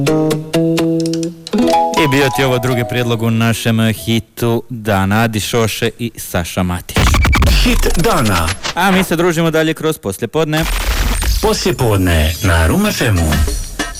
I bio ti ovo drugi prijedlog u našem hitu dana, Adi Šoše i Saša Matić. Hit dana. A mi se družimo dalje kroz poslijepodne. Poslijepodne na Room FM-u.